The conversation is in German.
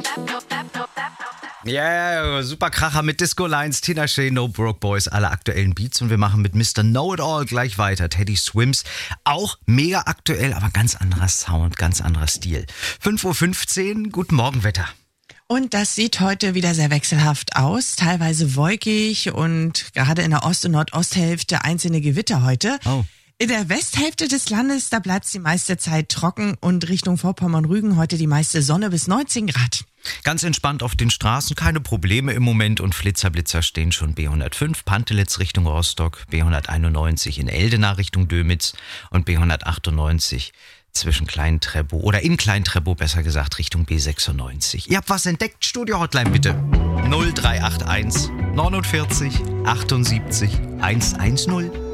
Ja, super Kracher mit Disco Lines, Tina Shea, No Broke Boys, alle aktuellen Beats. Und wir machen mit Mr. Know-It-All gleich weiter. Teddy Swims, auch mega aktuell, aber ganz anderer Sound, ganz anderer Stil. 5:15 Uhr, guten Morgen, Wetter. Und das sieht heute wieder sehr wechselhaft aus, teilweise wolkig und gerade in der Ost- und Nordosthälfte einzelne Gewitter heute. Oh. In der Westhälfte des Landes, da bleibt es die meiste Zeit trocken und Richtung Vorpommern-Rügen heute die meiste Sonne bis 19 Grad. Ganz entspannt auf den Straßen, keine Probleme im Moment und Flitzer stehen schon B105, Pantelitz Richtung Rostock, B191 in Eldena Richtung Dömitz und B198 zwischen Klein-Treppow oder in Klein-Treppow besser gesagt Richtung B96. Ihr habt was entdeckt? Studio-Hotline bitte. 0381 49 78 110.